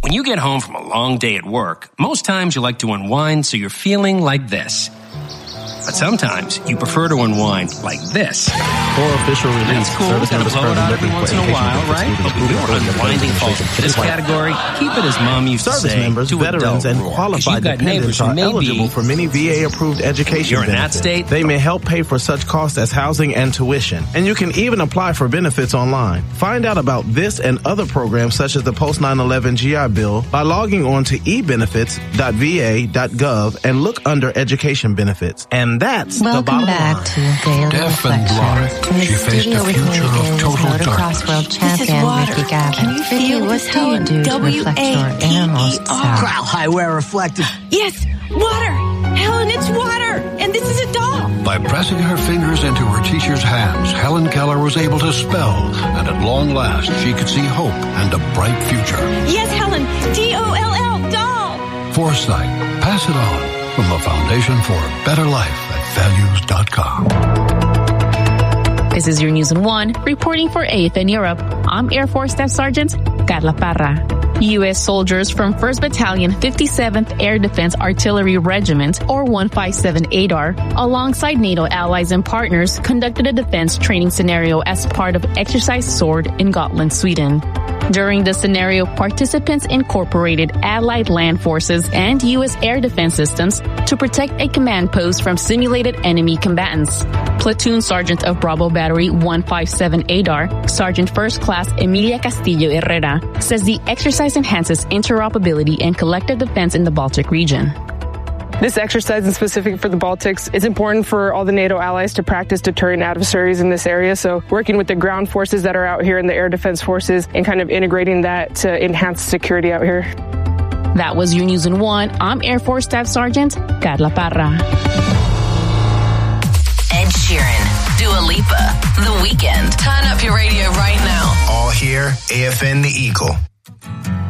When you get home from a long day at work, most times you like to unwind so you're feeling like this. But sometimes you prefer to unwind like this. For official release, that's cool. Gotta blow it out every once in a while, right? But when your unwinding falls into this category, keep it as Mom used to say. Service members, veterans, and qualified dependents are eligible for many VA-approved education benefits. You're in that state? They may help pay for such costs as housing and tuition. And you can even apply for benefits online. Find out about this and other programs such as the Post-9/11 GI Bill by logging on to ebenefits.va.gov and look under education benefits. And that's the bottom line. Welcome back to Daily Deaf and blind, In the she faced studio a with me future today of is total motocross darkness. world champion Ricky Gavin. Can you Ricky, feel what this do you do to reflect your innermost self? Crowd highway reflective. Yes, water. Helen, it's water. And this is a doll. By pressing her fingers into her teacher's hands, Helen Keller was able to spell, and at long last, she could see hope and a bright future. Yes, Helen. DOLL, doll. Foresight, pass it on from the Foundation for a Better Life at values.com. This is your News in One, reporting for AFN Europe. I'm Air Force Staff Sergeant Carla Parra. U.S. soldiers from 1st Battalion, 57th Air Defense Artillery Regiment, or 157 ADAR, alongside NATO allies and partners, conducted a defense training scenario as part of Exercise Sword in Gotland, Sweden. During the scenario, participants incorporated Allied land forces and U.S. air defense systems to protect a command post from simulated enemy combatants. Platoon Sergeant of Bravo Battery 157 ADAR, Sergeant First Class Emilia Castillo Herrera, says the exercise enhances interoperability and collective defense in the Baltic region. This exercise, in specific for the Baltics, is important for all the NATO allies to practice deterring adversaries in this area. So working with the ground forces that are out here and the air defense forces and kind of integrating that to enhance security out here. That was your News in One. I'm Air Force Staff Sergeant Carla Parra. Ed Sheeran, Dua Lipa, The Weeknd. Turn up your radio right now. All here, AFN The Eagle.